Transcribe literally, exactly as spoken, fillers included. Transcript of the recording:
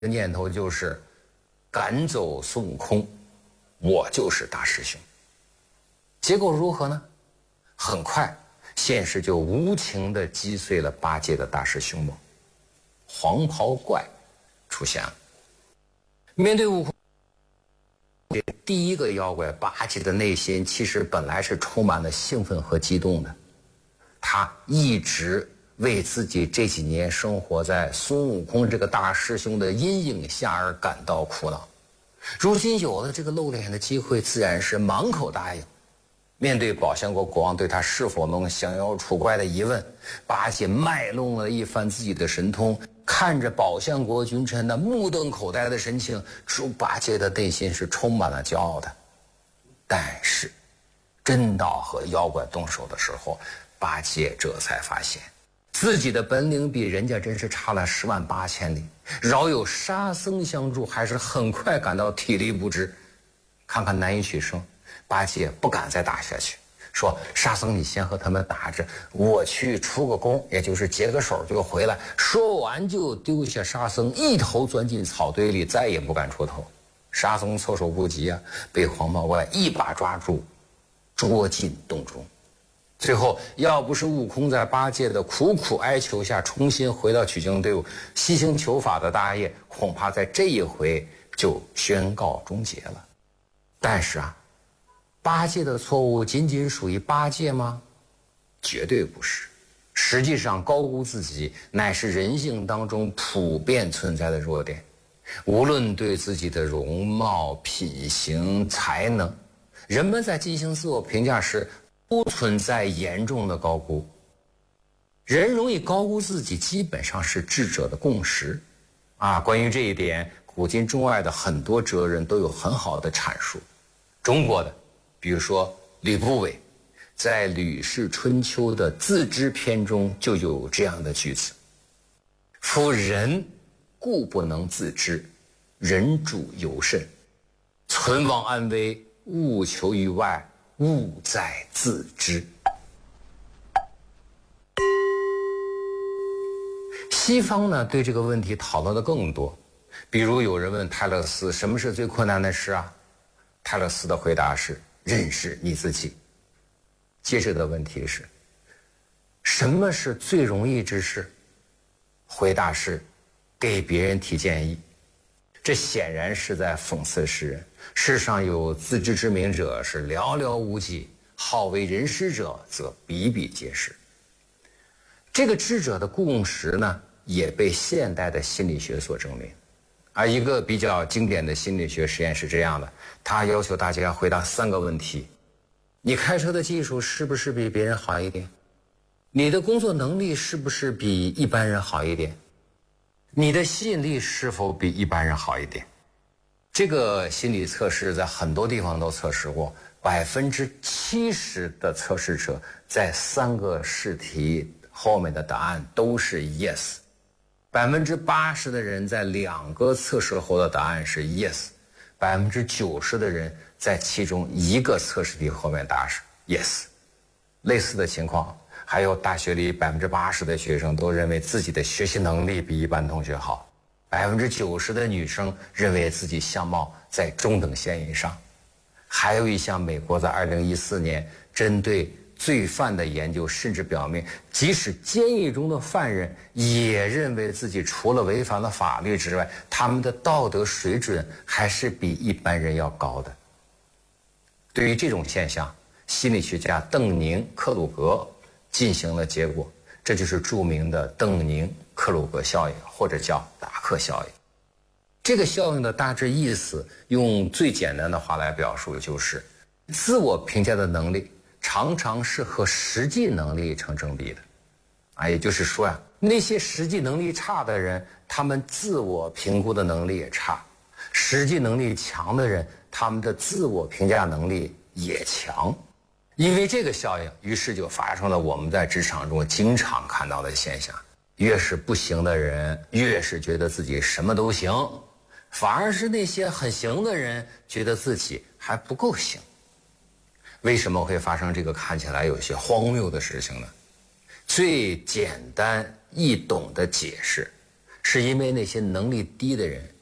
的念头就是赶走孙悟空，我就是大师兄。结果如何呢？很快现实就无情地击碎了八戒的大师兄梦，黄袍怪出现了。面对悟空第一个妖怪，八戒的内心其实本来是充满了兴奋和激动的，他一直为自己这几年生活在孙悟空这个大师兄的阴影下而感到苦恼。如今有了这个露脸的机会，自然是满口答应。面对宝象国国王对他是否能降妖除怪的疑问，八戒卖弄了一番自己的神通，看着宝象国君臣那目瞪口呆的神情，猪八戒的内心是充满了骄傲的。但是真到和妖怪动手的时候，八戒这才发现自己的本领比人家真是差了十万八千里，饶有沙僧相助，还是很快感到体力不支。看看难以取胜，八戒不敢再打下去，说沙僧你先和他们打着，我去出个功，也就是解个手就回来。说完就丢下沙僧，一头钻进草堆里，再也不敢出头。沙僧措手不及啊，被黄袍怪一把抓住，捉进洞中。最后要不是悟空在八戒的苦苦哀求下重新回到取经队伍，西行求法的大业恐怕在这一回就宣告终结了。但是啊，八戒的错误仅仅属于八戒吗？绝对不是。实际上高估自己乃是人性当中普遍存在的弱点，无论对自己的容貌、品行、才能，人们在进行自我评价时不存在严重的高估。人容易高估自己，基本上是智者的共识啊。关于这一点，古今中外的很多哲人都有很好的阐述。中国的比如说吕不韦在《吕氏春秋》的自知篇中就有这样的句子：夫人故不能自知，人主尤甚，存亡安危，勿求于外，勿在自知。西方呢对这个问题讨论的更多，比如有人问泰勒斯什么是最困难的事啊？泰勒斯的回答是认识你自己。接着的问题是什么是最容易之事？回答是给别人提建议。这显然是在讽刺世人，世上有自知之明者是寥寥无几，好为人师者则比比皆是。这个智者的共识呢，也被现代的心理学所证明。而一个比较经典的心理学实验是这样的，他要求大家回答三个问题：你开车的技术是不是比别人好一点？你的工作能力是不是比一般人好一点？你的吸引力是否比一般人好一点？这个心理测试在很多地方都测试过，百分之七十的测试者在三个试题后面的答案都是 yes， 百分之八十的人在两个测试后的答案是 yes， 百分之九十的人在其中一个测试题后面答是 yes。 类似的情况还有大学里百分之八十的学生都认为自己的学习能力比一般同学好，百分之九十的女生认为自己相貌在中等线以上。还有一项美国在二零一四年针对罪犯的研究，甚至表明，即使监狱中的犯人也认为自己除了违反了法律之外，他们的道德水准还是比一般人要高的。对于这种现象，心理学家邓宁克鲁格进行了结果，这就是著名的邓宁克鲁格效应，或者叫达克效应。这个效应的大致意思，用最简单的话来表述，就是自我评价的能力常常是和实际能力成正比的啊，也就是说呀、啊，那些实际能力差的人，他们自我评估的能力也差；实际能力强的人，他们的自我评价能力也强。因为这个效应，于是就发生了我们在职场中经常看到的现象：越是不行的人，越是觉得自己什么都行，反而是那些很行的人，觉得自己还不够行。为什么会发生这个看起来有些荒谬的事情呢？最简单易懂的解释是因为那些能力低的人